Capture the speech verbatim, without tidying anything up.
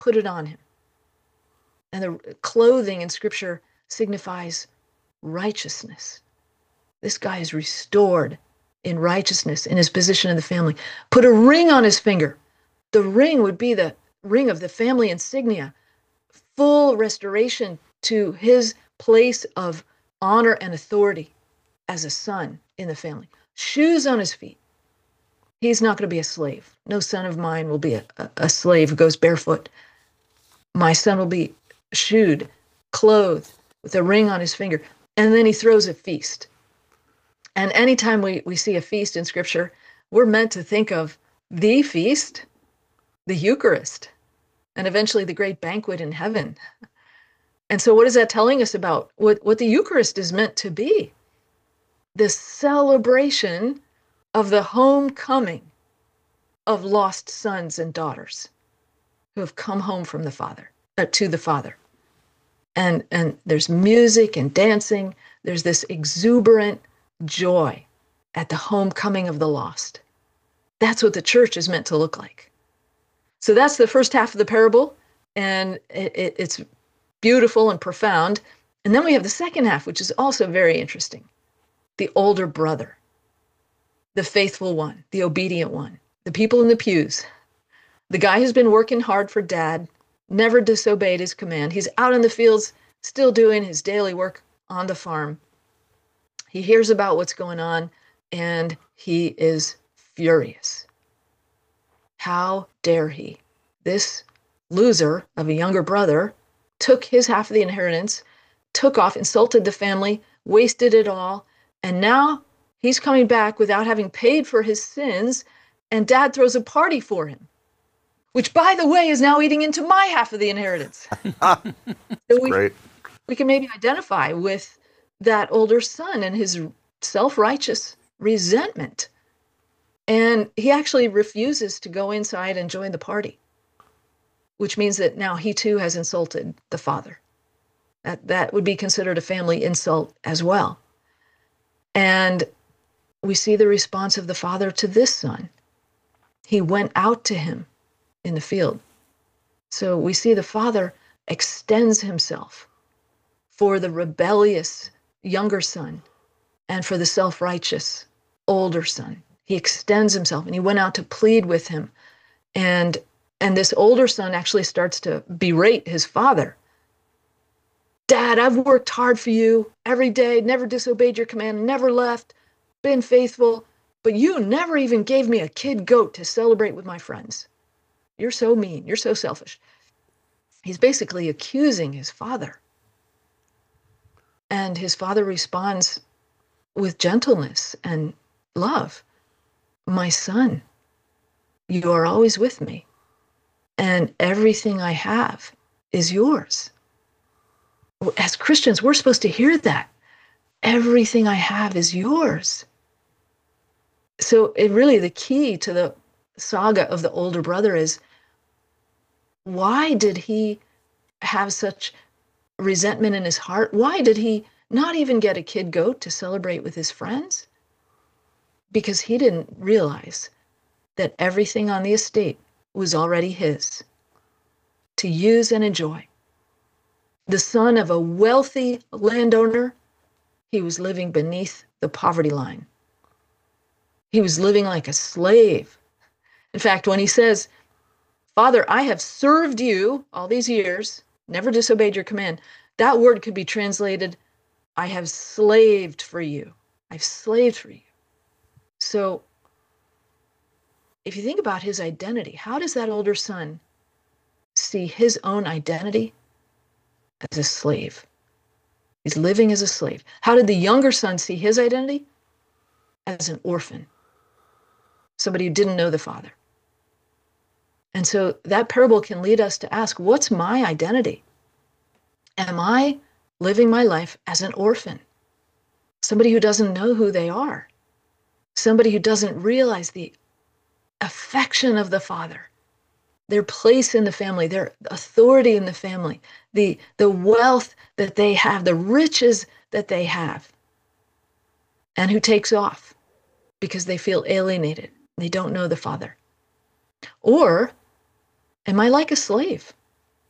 put it on him. And the clothing in Scripture signifies righteousness. This guy is restored in righteousness in his position in the family. Put a ring on his finger. The ring would be the ring of the family insignia, full restoration to his place of honor and authority as a son in the family. Shoes on his feet. He's not going to be a slave. No son of mine will be a, a, a slave who goes barefoot. My son will be shoed, clothed, with a ring on his finger. And then he throws a feast. And anytime we, we see a feast in Scripture, we're meant to think of the feast, the Eucharist, and eventually the great banquet in heaven. And so what is that telling us about what, what the Eucharist is meant to be? The celebration of the homecoming of lost sons and daughters who have come home from the Father, uh, to the Father. And, and there's music and dancing. There's this exuberant joy at the homecoming of the lost. That's what the church is meant to look like. So that's the first half of the parable, and it, it, it's beautiful and profound. And then we have the second half, which is also very interesting. The older brother, the faithful one, the obedient one, the people in the pews, the guy who's been working hard for dad, never disobeyed his command. He's out in the fields, still doing his daily work on the farm. He hears about what's going on, and he is furious. How dare he? This loser of a younger brother took his half of the inheritance, took off, insulted the family, wasted it all, and now he's coming back without having paid for his sins, and dad throws a party for him, which, by the way, is now eating into my half of the inheritance. So we, great. we can maybe identify with that older son and his self-righteous resentment. And he actually refuses to go inside and join the party, which means that now he too has insulted the father. That, that would be considered a family insult as well. And we see the response of the father to this son. He went out to him in the field. So we see the father extends himself for the rebellious younger son and for the self-righteous older son. He extends himself, and he went out to plead with him. And, and this older son actually starts to berate his father. Dad, I've worked hard for you every day, never disobeyed your command, never left, been faithful, but you never even gave me a kid goat to celebrate with my friends. You're so mean. You're so selfish. He's basically accusing his father. And his father responds with gentleness and love. My son, you are always with me, and everything I have is yours. As Christians, we're supposed to hear that. Everything I have is yours. So it really, the key to the saga of the older brother is, why did he have such resentment in his heart? Why did he not even get a kid goat to celebrate with his friends? Because he didn't realize that everything on the estate was already his to use and enjoy. The son of a wealthy landowner, he was living beneath the poverty line. He was living like a slave. In fact, when he says, Father, I have served you all these years, never disobeyed your command, that word could be translated, I have slaved for you. I've slaved for you. So if you think about his identity, how does that older son see his own identity? As a slave. He's living as a slave. How did the younger son see his identity? As an orphan. Somebody who didn't know the father. And so that parable can lead us to ask, what's my identity? Am I living my life as an orphan? Somebody who doesn't know who they are. Somebody who doesn't realize the affection of the father, their place in the family, their authority in the family, the, the wealth that they have, the riches that they have, and who takes off because they feel alienated. They don't know the father. Or am I like a slave?